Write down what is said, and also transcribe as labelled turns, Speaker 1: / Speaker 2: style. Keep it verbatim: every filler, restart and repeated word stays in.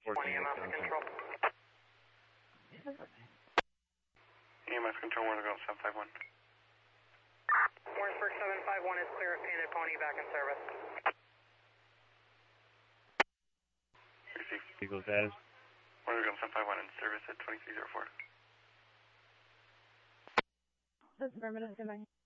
Speaker 1: twenty E M S control.
Speaker 2: E M S control, we're going to go seven five one.
Speaker 1: Warrensburg seven five one is clear of Painted Pony, back in service.
Speaker 2: Received.
Speaker 3: Eagle status.
Speaker 2: We're going to go seven five one in service at twenty-three oh four.
Speaker 4: Affirmative, goodbye.